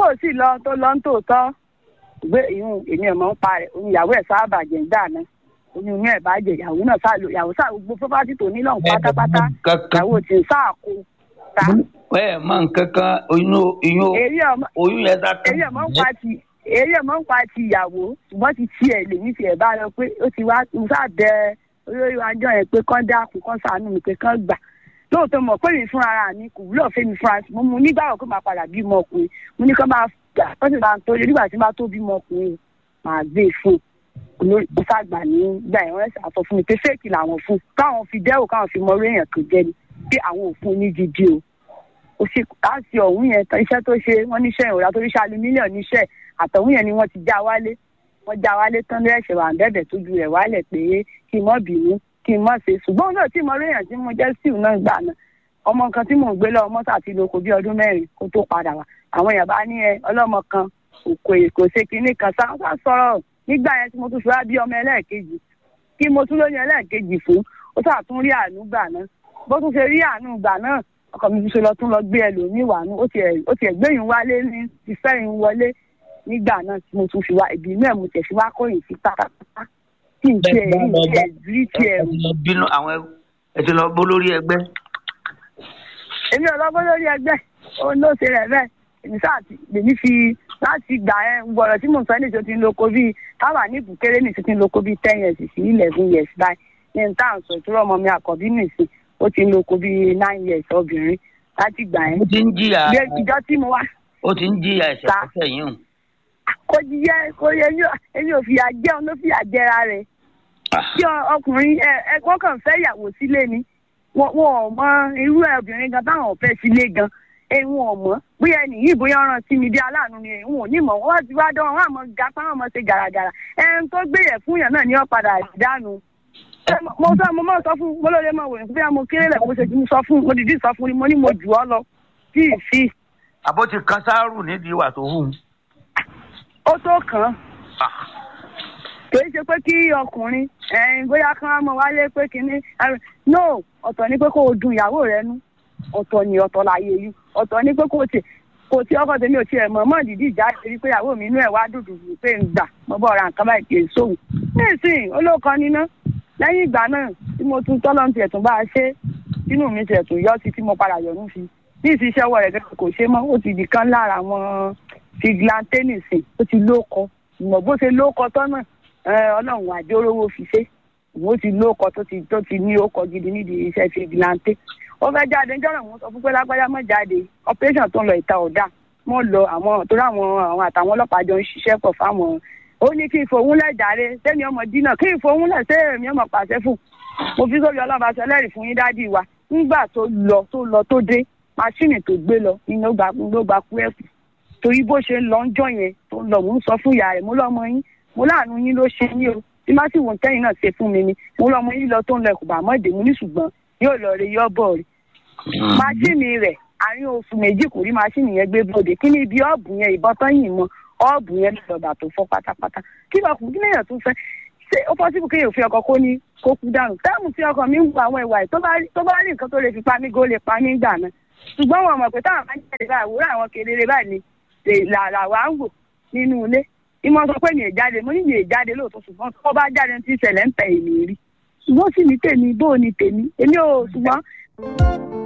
ò sì lọ tó lọ ń tòótọ́ gbé ìyún èmi ò mọ̀ ń pa rẹ̀ òun ìyàwó ẹ̀ sábà jẹ̀ ń dà náà oyún inú ẹ̀ bá jẹ ìyàwó náà sá lò ìyàwó sá gbogbo fọ́fátì tó ní lọ́hùn pátápátá ìyàwó tí ń sáà kó ta. ẹ mọ nǹkan kan oyún yẹn sá tán. èyí ẹ̀ mọ̀ ń pa ti ìyàwó ṣùgbọ́n ti tiẹ̀ lèmi tiẹ̀ bá lọ pé ó ti wá ń sá bẹ olórí wájọ yẹn pé kán dákun kán ṣàánú mi pé kán gbà lóòótọ́ mọ̀ pé mi fúnra ara mi kò wúlò fẹ́mi fúnra mo mú nígbàgbọ́ pé màá padà bímọ ọkùnrin mo ní kán máa gbà kán sì máa ń tọ́jú nígbà tí n bá tó bímọ ọkùnrin màá gbé e fún olórí ìsàgbà nígbà ẹ̀wọ̀n ẹ̀sà sọ fún mi pé fẹ́ẹ̀kì làwọn fún káwọn fi dẹ́wò káwọn fi mọ orí èèyàn tó jẹ́ ni pé àwọn ò fún ní gidi o ó sì láti ọ̀hún yẹn iṣẹ́ tó ṣe wọ́n níṣẹ́ ìrora torí ṣáà mílíọ̀nù níṣẹ́ àtọ̀hún yẹn ni wọ́n ti já wálé tán lé ẹ̀ṣẹ̀ wà ń bẹ̀bẹ̀ tójú rẹ̀ wálẹ̀ pé kí n mọ́ bínú kí n mọ́ ṣe ṣùgbọ́n náà tí mo rí èèyàn tí mo jẹ́ síù náà gbà náà ọmọ kan tí mò ń gbé lọ ọmọ tàbí lóko bí ọdún 4 kó tó padà wá àwọn èèyàn bá ní ọlọ́mọ kan kò ṣe kinní kan sá sọ̀rọ̀ nígbà yẹn tí mo tún fi wá bí ọmọ ẹlẹ́ẹ̀kejì kí mo tún lóyún ẹlẹ́ẹ̀kejì fún ó sà tún rí àánú gbà náà bó tún ṣe rí àánú gbà náà ọkọ mi fi ṣe lọ tún lọ gbé ẹlòmíì wà nù ó tiẹ̀ gbẹ̀yìn wálé ní ti fẹ́yìn wọlé nígbà náà tí mo tún fi wá ìbí náà mo tẹ̀ fi wá kọ́yìn sí pátápátá tí n tiẹ̀ rí tiẹ̀ bínú àwọn ẹ ti lọ bó lórí ẹgbẹ́. èmi ò lọ bó lórí ẹgbẹ́ ó ló ṣe rẹ̀ bẹ́ẹ̀ èmi sáà lèmi fi láti gbà ẹ gbọ́dọ̀ tí mò ń sọ ní ìṣó ti ń loko bíi táwa ní ìbùkéré ní ìṣó ti ń loko bíi 10 years sí 11 years báyìí ní n táà ń sọ ìtura ọmọ mi àkọ́bí nìsín ó ti ń loko bíi 9 years obìnrin láti gbà ẹ. ó ti ń jìyà ìjọ tí mo wá. ó ti ń jìyà ẹ̀ṣẹ̀ pẹ́sẹ̀ yìí hàn. kò yẹ èmi ò fìyà jẹun ló fìyà jẹra rẹ̀. kí ọkùnrin wọ́n kàn fẹ́ ìyàwó sílé ni wọn ò mọ irú obìnrin gan táwọn ò fẹ́ sílé gan ẹ̀hún ọ̀mọ́ bóyá ẹnìyí bóyá ọ̀ràn sí mi bí aláàánú ni ẹ̀hún ò ní mọ̀ wọ́n ti wá dán wọn àmọ́ gapá wọn mọ̀ ṣe gàràgàrà ẹ̀hún tó gbé yẹ̀ fún yàn náà ní ọ̀padà ìdánù. mo máa sọ fún mo lóore máa wòye fún bí mo kéré lẹ̀ mo ṣe ti sọ fún mo dìdí sọ fún ni mo ní mo jù ọ́ lọ tí ì fi. àbó ti kan sáárù nídìí ìwà tó hù. ó tó kàn án kì í ṣe pé kí ọkùnrin bóyá kán á mọ wálé pé kínní no ọ̀tọ̀ ni pé kó o dun ìyàwó rẹ nú ọ̀tọ̀ ni ọ̀tọ̀ láyé yìí ọ̀tọ̀ ni pé kò tí ọkọ tèmi ò tiẹ̀ mọ̀ dídí ìjà rí pé ìyàwó mi inú ẹ̀ wá dùdù pé ń gbà mo bọ̀ ra nǹkan báyìí kì í sóhun nísìnyí olóòkan níná lẹ́yìn ìgbà náà tí mo tún tọ́lọ́ ti ẹ̀tún bá a ṣe sínú mi ti ẹ̀tún yọ sí tí mo padà yọ̀nù fi ní ìṣiṣẹ́ ọwọ́ rẹ̀ gẹ́gẹ́ kò ṣe mọ́ ó ti di kan lára àwọn fìgìláńtẹ́ nìsín ó ti lóko ìmọ̀ bó ṣe lóko tọ́nà ọlọ́run àjórówó fi ṣe ìwọ ti lóko tó ti ní ókọ gidi nídìí iṣẹ́ fìgìláńtẹ́ ó fẹ́ jáde ń jọ́rọ̀ mọ́ sọ fún pé lágbájá mọ́ jáde operation tó ń lọ ìta ọ̀dà mọ́ lọ àwọn torí àwọn àtàwọn ọlọ́pàá jọ ń ṣiṣẹ́ pọ̀ fáwọn ó ní kí ìfowónlẹ̀ jàre sẹ́ni ọmọ dínà kí ìfowónlẹ̀ sẹ́ẹ̀mí ọmọ pàṣẹ fún mo fi sórí ọlọ́ba sẹlẹ́rì fún yín dádì wa nígbà tó lọ tó dé máṣíìnì tó gbé lọ ni ló gba kú ẹ̀kú torí bó ṣe ń lọ ń jọ yẹn tó ń lọ mò ń sọ fún ìyá rẹ̀ mo lọ́mọ yín mo láàánú yín ló ṣe ní o tí má sì wọ́n tẹ́yìn náà ṣe fún mi ni mo lọ́mọ yín lọ tó ń lọ ẹ̀kú bàmọ́ èdè mo ní ṣùgbọ́n yóò lọ rí yọ́bọ̀ rí máṣíìnì rẹ̀ àárín oṣù méjì kò rí máṣíìnì yẹn gbé bòde kí ni ibi ọ̀bù yẹn ìbọn tán yìí mọ ọ̀bù yẹn lọ́dà tó fọ́ pátápátá kí lọ́kùnrin kí lèèyàn tún fẹ́ ṣé ó pọ́sibú kéèyàn fi ọkọ̀ kó kú dànù táàmù tí ọkọ̀ mi ń gba àwọn ìwà tó bá rí nǹkan tó lè fi pa mí gó lè pa mí gbà náà ṣùgbọ́n wọn mọ̀ pé táwọn máa ń jáde báyìí àwòrán àwọn kedere báyìí ni làwa ń wò nínú ilé ìmọ̀ sọ pé mi ì jáde mo ní mi ì jáde lóòótọ́ ṣùgbọ́n tó bá jáde ti ṣẹlẹ̀ ń tẹ̀ èmi rí ṣùgbọ́n sì ní tèmi bó ní tèmi èmi ò ṣùgbọ́n.